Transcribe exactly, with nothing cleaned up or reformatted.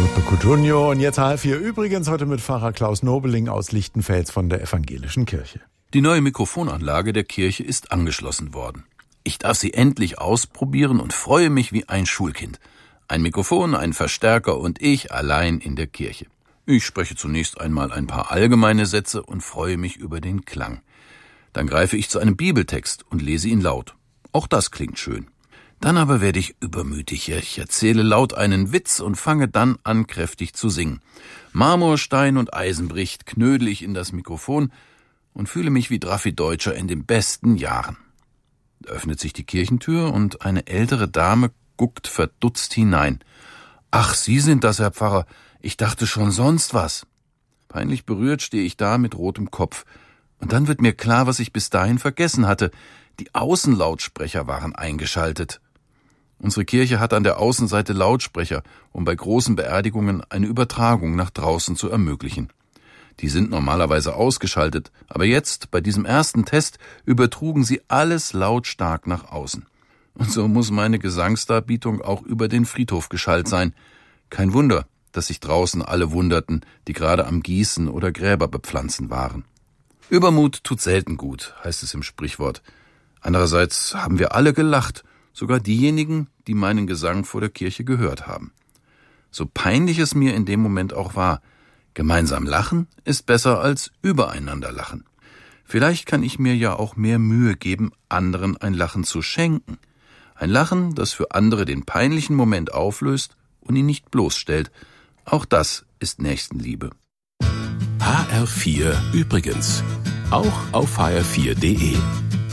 Super Coutinho. Und jetzt halb vier übrigens heute mit Pfarrer Klaus Nobeling aus Lichtenfels von der Evangelischen Kirche. Die neue Mikrofonanlage der Kirche ist angeschlossen worden. Ich darf sie endlich ausprobieren und freue mich wie ein Schulkind. Ein Mikrofon, ein Verstärker und ich allein in der Kirche. Ich spreche zunächst einmal ein paar allgemeine Sätze und freue mich über den Klang. Dann greife ich zu einem Bibeltext und lese ihn laut. Auch das klingt schön. Dann aber werde ich übermütig. Ich erzähle laut einen Witz und fange dann an, kräftig zu singen. Marmor, Stein und Eisen bricht, knödel ich in das Mikrofon und fühle mich wie Drafi Deutscher in den besten Jahren. Da öffnet sich die Kirchentür und eine ältere Dame guckt verdutzt hinein. »Ach, Sie sind das, Herr Pfarrer. Ich dachte schon sonst was.« Peinlich berührt stehe ich da mit rotem Kopf. Und dann wird mir klar, was ich bis dahin vergessen hatte. Die Außenlautsprecher waren eingeschaltet. Unsere Kirche hat an der Außenseite Lautsprecher, um bei großen Beerdigungen eine Übertragung nach draußen zu ermöglichen. Die sind normalerweise ausgeschaltet, aber jetzt, bei diesem ersten Test, übertrugen sie alles lautstark nach außen. Und so muss meine Gesangsdarbietung auch über den Friedhof geschallt sein. Kein Wunder, dass sich draußen alle wunderten, die gerade am Gießen oder Gräber bepflanzen waren. Übermut tut selten gut, heißt es im Sprichwort. Andererseits haben wir alle gelacht, sogar diejenigen, die meinen Gesang vor der Kirche gehört haben. So peinlich es mir in dem Moment auch war, gemeinsam lachen ist besser als übereinander lachen. Vielleicht kann ich mir ja auch mehr Mühe geben, anderen ein Lachen zu schenken. Ein Lachen, das für andere den peinlichen Moment auflöst und ihn nicht bloßstellt. Auch das ist Nächstenliebe. H R vier übrigens. Auch auf H R vier punkt de.